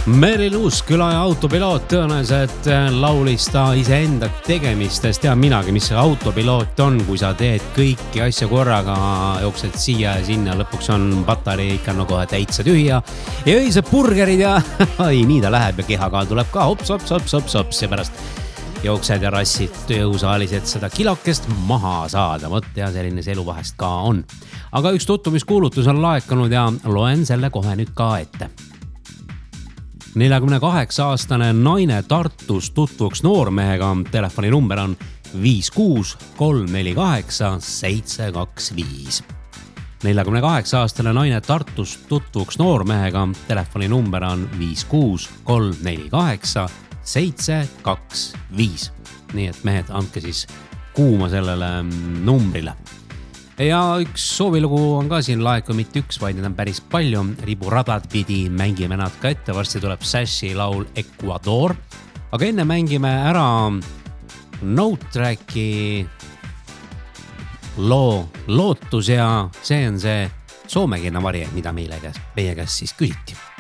Meryl Uusküla ja autopiloot tõenäoliselt laulis ta iseenda tegemistest. Tean minagi, mis see autopiloot on, kui sa teed kõiki asja korraga, jooksed siia ja sinna, lõpuks on patarei ikka no kohe täitsa tühja ja öised burgerid ja nii ta läheb ja kehakaal tuleb ka hops ja pärast jooksed ja rassid tööjõusaalis, et seda kilokest maha saada. Mõt ja selline see elu vahest ka on. Aga üks tutvumiskuulutus on laekunud ja loen selle kohe nüüd ka ette. 48-aastane naine Tartus tutvuks noormehega. Telefoninumber on 56348 725. 48-aastane naine Tartus tutvuks noormehega. Telefoninumber on 56348 725. Nii et mehed, andke siis kuuma sellele numbrile. Ja üks soovilugu on ka siin laeku mitte üks, vaid need on päris palju. Riburadad pidi mängime nad ka ette. Varsti tuleb Sashi laul Ecuador. Aga enne mängime ära Note Tracki loo Lootus ja see on see soomekeelne vari, mida meie käest siis küsiti.